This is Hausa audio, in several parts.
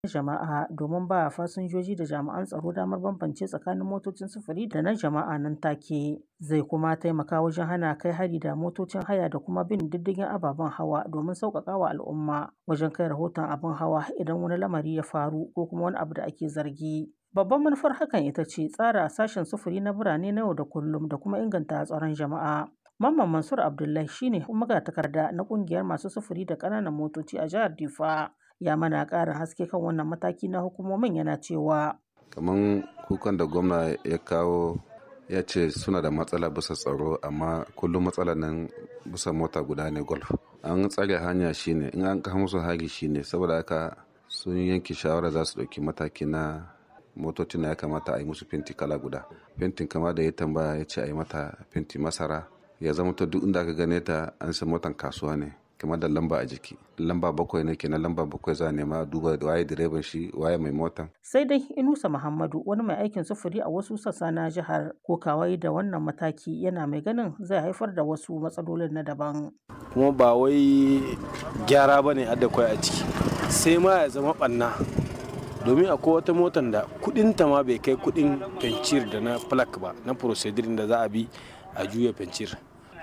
jama'a domin ba fasinjoji da jami'an tsaro damar bambance tsakanin motocin sufuri da na jama'a nan take. Zai kuma taimaka wajen hana kai hari da motocin haya da kuma bin diddigin ababen hawa domin sauƙaƙa wa al'umma wajen kai rahoton abin hawa idan wani lamari ya faru ko kuma wani abu da ake zargi. Babban manufar hakan ita ce tsara sashen sufuri na birane na yau da kullum da kuma inganta tsaron jama'a. Mamman Mansur Abdullahi shine magatakarda na ƙungiyar masu sufuri da ƙananan motoci a jihar Difa. Ya mana ƙarin haske kan wannan mataki na hukumomin yana cewa. Kaman kukan da gwamna ya kawo ya ce suna da matsala bisa tsaro amma kullum matsalar nan bisa mota guda ne golf. An tsare hanya shine in an kawo musu hari shine saboda haka sun yanke shawara za su ɗauki mataki na motocin ya kamata a yi musu fenti kala guda. Fentin kama da ya tambaya ya ce a yi mata fenti masara ya zama to duk inda aka gane ta an san motan kasuwa ne kamar da lamba a jiki. Lamba 7 ne kenan lamba 7 za a nema duba waye direban shi waye mai motan. Sai dai Inusa Muhammadu wani mai aikin sufuri a wasu sassa na jihar kokawai da wannan mataki yana mai ganin zai haifar da wasu matsalolin na daban. Kuma ba wai gyara ba ne adda kwai a ciki sai ma ya zama ɓanna. Domin akwai wata motar da kudinta ma bai kai kudin fencir da na plak ba na procedure da za a bi a juya fencir.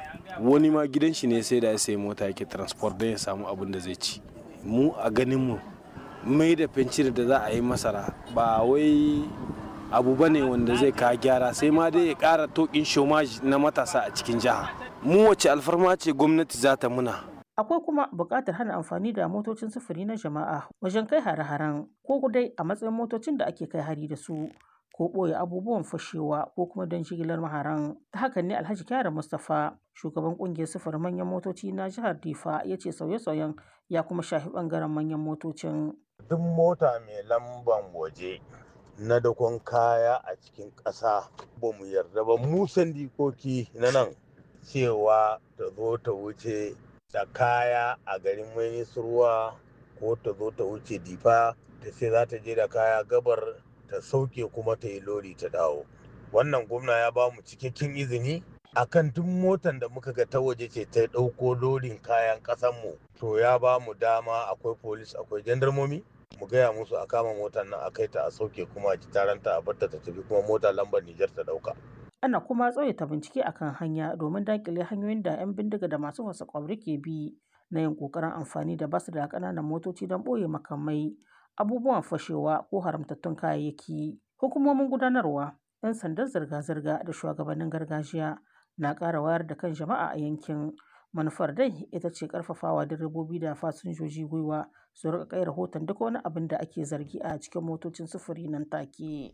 Wani ma gidan shi ne sai da ya sayi mota yake transport don ya samu abin da zai ci. Mu a ganin mu mai da fencir da za a yi masara ba wai abu ba ne wanda zai kawo gyara sai ma dai ya kara tokin shomaji na matasa a cikin jiha. Mu wace alfarma ce gwamnati za ta muna. Akwai kuma buƙatar hana amfani da motocin sufuri na jama'a wajen kai hare-haren ko dai a matsayin motocin da ake kai hari da su ko ɓoye abubuwan fashewa ko kuma don jigilar maharan. Ta hakan ne Alhaji Kyara Mustapha, shugaban ƙungiyar sufurin manyan motoci na jihar Difa ya ce sauye-sauyen ya kuma shafi ɓangaren manyan motocin. Duk mota mai lamban waje na dakon kaya a cikin ƙasa ba mu yarda ba mu sandikoki na nan cewa ta zo ta wuce da kaya a garin Minisruwa ko ta zo ta wuce Difa ta ce za ta je da kaya gabar ta sauke kuma ta yi lori ta dawo. Wannan gwamna ya ba mu cikakken izini akan duk motan da muka ga ta waje ce ta ɗauko lorin kayan ƙasanmu to ya ba mu dama akwai polis akwai jandarmomi mu gaya musu a kama motar nan a kai ta a sauke kuma a ji taranta a barta ta tafi kuma mota lambar Nijar ta ɗauka. Ana kuma tsawaita bincike akan hanya domin daƙile hanyoyin da 'yan bindiga da masu fasa ƙwauri ke bi na yin ƙoƙarin amfani da basu da ƙananan motoci don ɓoye makamai, abubuwan fashewa ko haramtattun kayayyaki. Hukumomin gudanarwa, 'yan sandan zirga-zirga da shugabannin gargajiya na ƙara wayar da kan jama'a a yankin. Manufar dai ita ce ƙarfafawa direbobi da fasinjoji gwiwa su riƙa kai rahoton duk wani abin da ake zargi a cikin motocin sufuri nan take.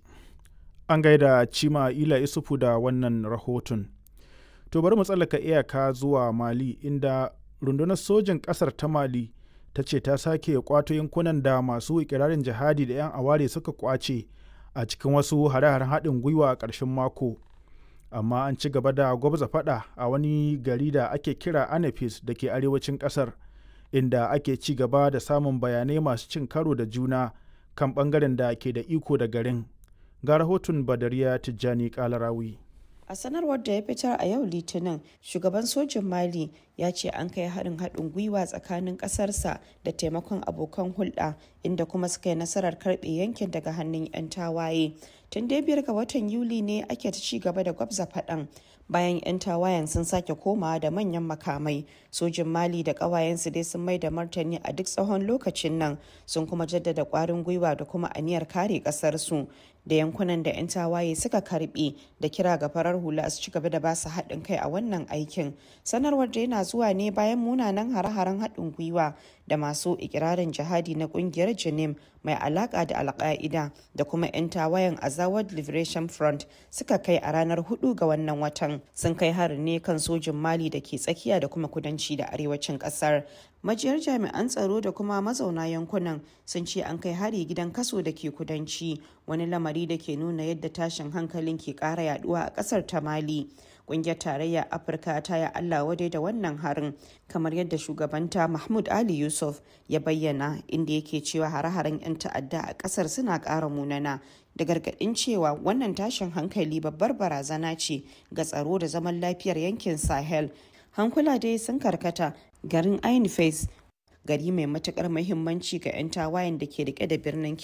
An gaida Cima Ila Isufu da wannan rahoton. To bari mu tsallaka iyaka zuwa Mali inda rundunar sojin ƙasar ta Mali ta ce ta sake kwato yankunan da masu ikirarin jihadi da 'yan aware suka kwace a cikin wasu hare-haren haɗin gwiwa a ƙarshen mako. Amma an ci gaba da gwabza faɗa a wani gari da ake kira Anafis da ke arewacin ƙasar inda ake ci gaba da samun bayanai masu cin karo da juna kan ɓangaren da ke da iko da garin. Ga rahoton Badariya Tijjani Kalarawi. A sanarwar da ya fitar a yau Litinin, shugaban sojin Mali ya ce an kai harin haɗin gwiwa tsakanin ƙasarsa da taimakon abokan hulɗa inda kuma suka yi nasarar karɓe yankin daga hannun 'yan tawaye. Tun dai 5 ga watan Yuli ne ake ta ci gaba da gwabza faɗan bayan 'yan tawayen sun sake komawa da manyan makamai. Sojin Mali da ƙawayensu dai sun mai da martani a duk tsawon lokacin nan sun kuma jaddada ƙwarin gwiwa da kuma aniyar kare ƙasarsu da yankunan da 'yan tawaye suka karɓe da kira ga farar hula su ci gaba da basu haɗin kai a wannan aikin. Sanarwar da yana zuwa ne bayan munanan hare-haren haɗin gwiwa da masu ikirarin jihadi na ƙungiyar Janim mai alaƙa da Al-Qaeda da kuma 'yan tawayen Azawad Liberation Front suka kai a ranar 4 ga wannan watan. Sun kai harin ne kan sojin Mali da ke tsakiya da kuma kudanci da arewacin ƙasar. Majiyar jami'an tsaro da kuma mazauna yankunan sun ce an kai hari gidan kaso da ke kudanci, wani lamari da ke nuna yadda tashin hankalin ke ƙara yaduwa a ƙasar ta Mali. Ƙungiyar Tarayyar Afirka ta yi Allah wadai da wannan harin, kamar yadda shugabanta Mahmud Ali Yusuf ya bayyana, inda yake cewa hare-haren 'yan ta'adda a ƙasar suna ƙara munana, da gargaɗin cewa wannan tashin hankali babbar barazana ce ga tsaro da zaman lafiyar yankin Sahel. Hankula dai sun karkata garin Ainifes gari mai matukar muhimmanci ga 'yan tawayen da ke rike da birnin